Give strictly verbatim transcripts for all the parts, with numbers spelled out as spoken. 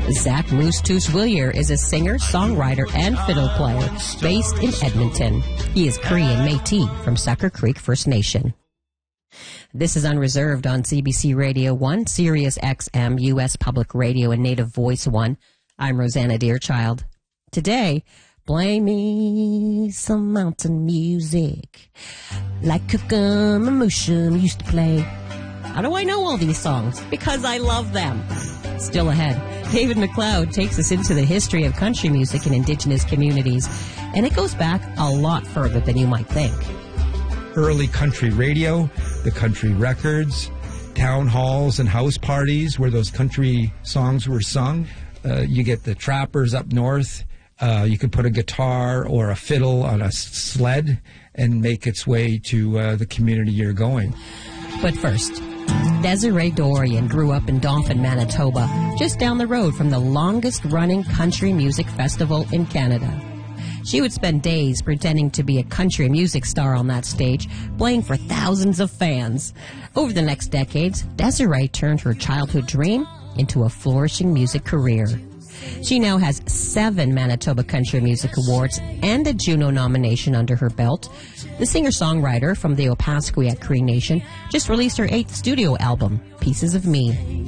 Zach Moose Toos Willier is a singer, songwriter, and fiddle player based in Edmonton. He is Korean Métis from Sucker Creek First Nation. This is Unreserved on C B C Radio one, Sirius X M, U S Public Radio, and Native Voice one. I'm Rosanna Deerchild. Today, play me some mountain music like Kokomo Mushum used to play. How do I know all these songs? Because I love them. Still ahead, David McLeod takes us into the history of country music in Indigenous communities, and it goes back a lot further than you might think. Early country radio, the country records, town halls and house parties where those country songs were sung. Uh, you get the trappers up north. Uh, you could put a guitar or a fiddle on a sled and make its way to uh, the community you're going. But first, Desiree Dorian grew up in Dauphin, Manitoba, just down the road from the longest-running country music festival in Canada. She would spend days pretending to be a country music star on that stage, playing for thousands of fans. Over the next decades, Desiree turned her childhood dream into a flourishing music career. She now has seven Manitoba Country Music Awards and a Juno nomination under her belt. The singer-songwriter from the Opaskwayak Cree Nation just released her eighth studio album, Pieces of Me.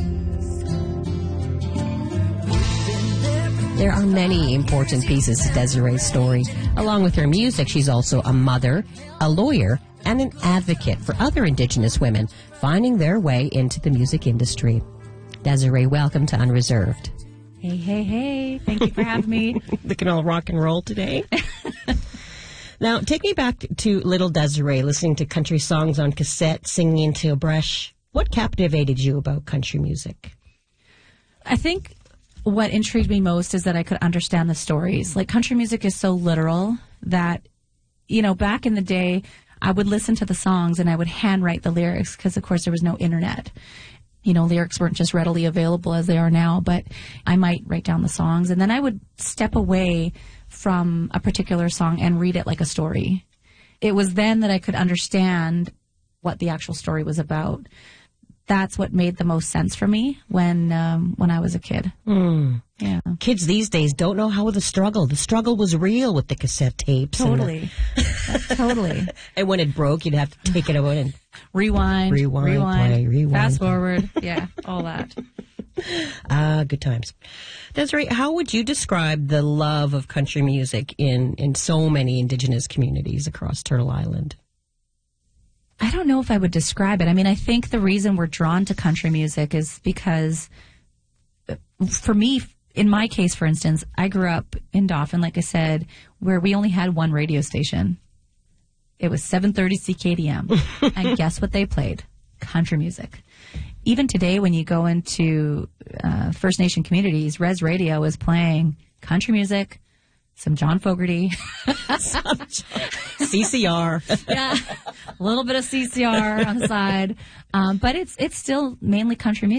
There are many important pieces to Desiree's story. Along with her music, she's also a mother, a lawyer, and an advocate for other Indigenous women finding their way into the music industry. Desiree, welcome to Unreserved. Hey, hey, hey. Thank you for having me. Looking all rock and roll today. Now, take me back to little Desiree, listening to country songs on cassette, singing into a brush. What captivated you about country music? I think what intrigued me most is that I could understand the stories. Like, country music is so literal that, you know, back in the day, I would listen to the songs and I would handwrite the lyrics because, of course, there was no internet. You know, lyrics weren't just readily available as they are now, but I might write down the songs and then I would step away from a particular song and read it like a story. It was then that I could understand what the actual story was about. That's what made the most sense for me when um, when I was a kid. Mm. Yeah, kids these days don't know how the struggle. The struggle was real with the cassette tapes. Totally, and the, totally. And when it broke, you'd have to take it out and rewind, rewind, rewind, play, rewind, fast forward. Yeah, all that. Ah, uh, good times. Desiree, how would you describe the love of country music in in so many Indigenous communities across Turtle Island? I don't know if I would describe it. I mean, I think the reason we're drawn to country music is because, for me, in my case, for instance, I grew up in Dauphin, like I said, where we only had one radio station. It was seven thirty C K D M. And guess what they played? Country music. Even today, when you go into uh, First Nation communities, Res Radio is playing country music, some John Fogerty, some C C R. Yeah, a little bit of C C R on the side. Um, but it's it's still mainly country music.